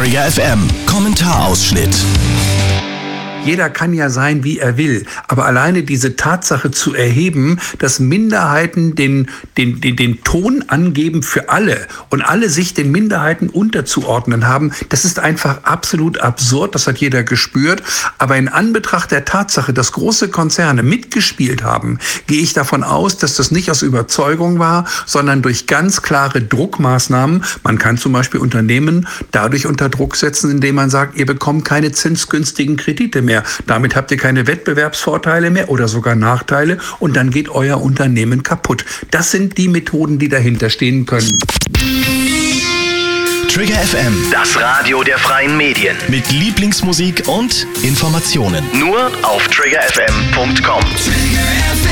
Trigger FM Kommentarausschnitt. Jeder kann ja sein, wie er will. Aber alleine diese Tatsache zu erheben, dass Minderheiten den Ton angeben für alle und alle sich den Minderheiten unterzuordnen haben, das ist einfach absolut absurd. Das hat jeder gespürt. Aber in Anbetracht der Tatsache, dass große Konzerne mitgespielt haben, gehe ich davon aus, dass das nicht aus Überzeugung war, sondern durch ganz klare Druckmaßnahmen. Man kann zum Beispiel Unternehmen dadurch unter Druck setzen, indem man sagt, ihr bekommt keine zinsgünstigen Kredite mehr. Damit habt ihr keine Wettbewerbsvorteile mehr oder sogar Nachteile und dann geht euer Unternehmen kaputt. Das sind die Methoden, die dahinter stehen können. Trigger FM, Das Radio der freien Medien. mit Lieblingsmusik und Informationen. Nur auf triggerfm.com. Trigger FM.